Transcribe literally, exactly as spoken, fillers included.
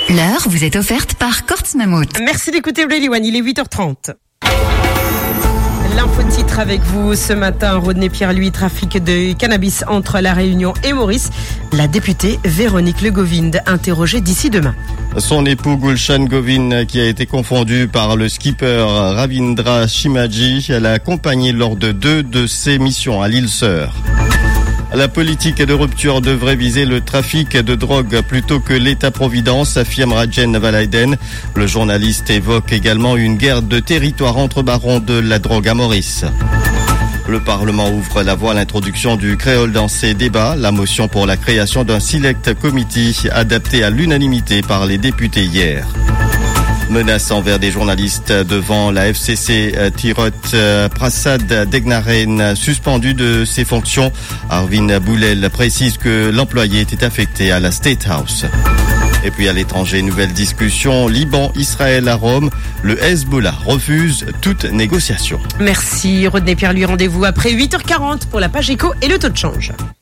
L'heure vous est offerte par Kortz Mammut. Merci d'écouter Bleli One, il est huit heures trente. L'info-titre avec vous ce matin, Rodney Pierre, lui, trafic de cannabis entre La Réunion et Maurice. La députée Véronique Le Govind, interrogée d'ici demain. Son époux Gulshan Govind, qui a été confondu par le skipper Ravindra Shimaji, l'a accompagné lors de deux de ses missions à l'île Sœur. La politique de rupture devrait viser le trafic de drogue plutôt que l'État-providence, affirme Rajen Valaiden. Le journaliste évoque également une guerre de territoire entre barons de la drogue à Maurice. Le Parlement ouvre la voie à l'introduction du créole dans ses débats. La motion pour la création d'un select committee adaptée à l'unanimité par les députés hier. Menace envers des journalistes devant la F C C. Tirot Prasad Degnaren, suspendu de ses fonctions. Arvin Boulel précise que l'employé était affecté à la State House. Et puis à l'étranger, nouvelle discussion. Liban, Israël à Rome. Le Hezbollah refuse toute négociation. Merci Rodney Pierre, lui rendez-vous après huit heures quarante pour la page éco et le taux de change.